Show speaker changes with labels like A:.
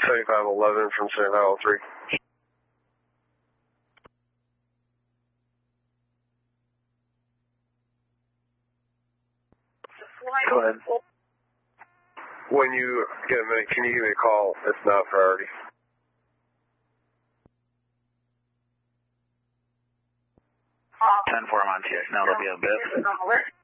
A: 7511 from 7503.
B: Go ahead.
A: When you get a minute, can you give me a call? It's not priority.
B: Ten 4 I'm on TX now. There'll be a bit.